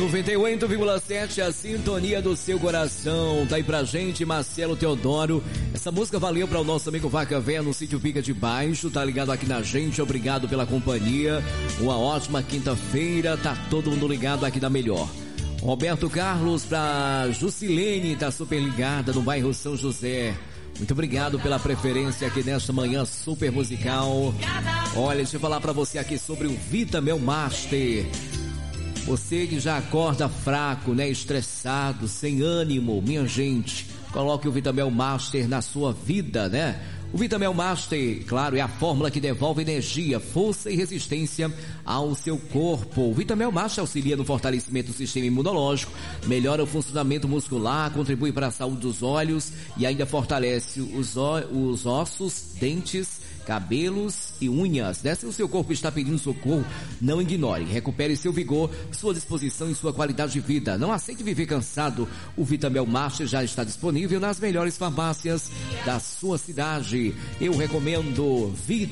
98,7, a sintonia do seu coração. Tá aí pra gente, Marcelo Teodoro. Essa música valeu para o nosso amigo Vaca Véia no sítio Pica de Baixo. Tá ligado aqui na gente, obrigado pela companhia. Uma ótima quinta-feira, tá todo mundo ligado aqui da melhor. Roberto Carlos pra Jusilene, tá super ligada no bairro São José. Muito obrigado pela preferência aqui nesta manhã super musical. Olha, deixa eu falar pra você aqui sobre o Vitamel Master. Você que já acorda fraco, né, estressado, sem ânimo, minha gente, coloque o Vitamel Master na sua vida, né? O Vitamel Master, claro, é a fórmula que devolve energia, força e resistência ao seu corpo. O Vitamel Master auxilia no fortalecimento do sistema imunológico, melhora o funcionamento muscular, contribui para a saúde dos olhos e ainda fortalece os ossos, dentes, cabelos e unhas. Se o seu corpo está pedindo socorro, não ignore. Recupere seu vigor, sua disposição e sua qualidade de vida. Não aceite viver cansado. O Vitamel Master já está disponível nas melhores farmácias da sua cidade. Eu recomendo